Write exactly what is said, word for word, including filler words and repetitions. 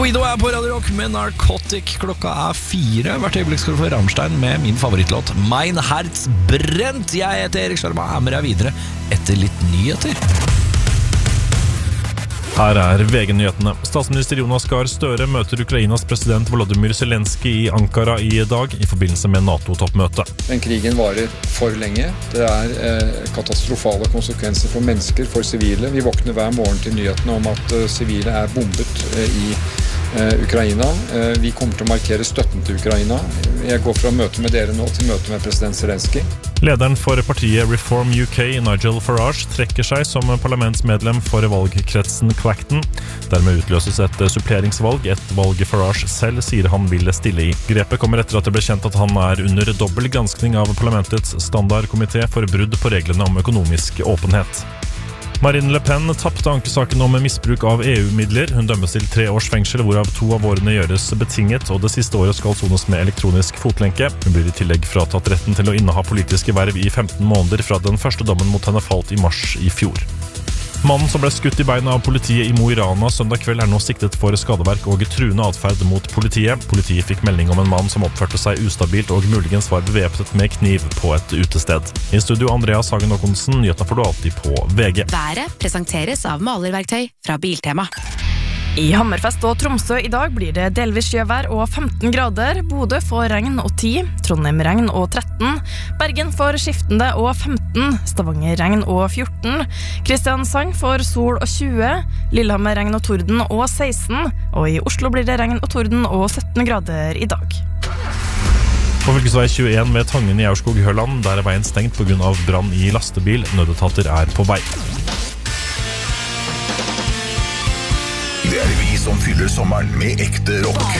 Guido er på Radio Rock med Narcotic. Klokka er fire. Hvert øyeblikk skal du få Rammstein med min favorittlåt Mein Herz brennt. Jeg heter Erik Sjarma, er med deg videre etter litt nyheter. Her er V G-nyhetene. Statsminister Jonas Gahr Støre møter Ukrainas president Volodymyr Zelensky i Ankara i dag i forbindelse med NATO-toppmøtet. Den krigen varer for lenge. Det er eh, katastrofale konsekvenser for mennesker, for sivile. Vi våkner hver morgen til nyhetene om at eh, sivile er bombet eh, i eh, Ukraina. Eh, vi kommer til å markere støtten til Ukraina. Jeg går fra møte med dere nå til møte med president Zelensky. Lederen for partiet Reform U K, Nigel Farage, trekker seg som parlamentsmedlem for valgkretsen Clacton. Dermed utløses et suppleringsvalg, et valg Farage selv sier han vil stille i. Grepet kommer etter at det ble kjent at han er under dobbel granskning av parlamentets standardkomité for brudd på reglene om økonomisk åpenhet. Marine Le Pen tappte ankesaken om misbruk av E U-midler. Hun dømmes til tre års fengsel, hvorav to av årene gjøres betinget, og det siste året skal sones med elektronisk fotlenke. Hun blir i tillegg fratatt retten til å inneha politiske verv i femten måneder fra den første dommen mot henne falt i mars i fjor. Mannen som ble skutt i beina av politiet i Mo i Rana søndag kveld er nå siktet for skadeverk og truende atferd mot politiet. Politiet fikk melding om en mann som oppførte seg ustabilt og muligens var bevæpnet med kniv på et utested. I studio Andreas Hagen Håkonsen, nyhetene får du alltid på V G. Været presenteres av malerverktøy fra Biltema. I Hammerfest og Tromsø i dag blir det delvis sjøvær og femten grader. Bodø får regn og ti, Trondheim regn og tretten, Bergen får skiftende og femten, Stavanger regn og fjorten, Kristiansand får sol og tjue, Lillehammer regn og torden og seksten, og i Oslo blir det regn og torden og sytten grader i dag. På fylkesvei tjueen ved Tangen i Aurskog-Høland, der er veien stengt på grunn av brann i lastebil. Nødetater er på vei. Det er vi som fyller sommeren med ekte rock.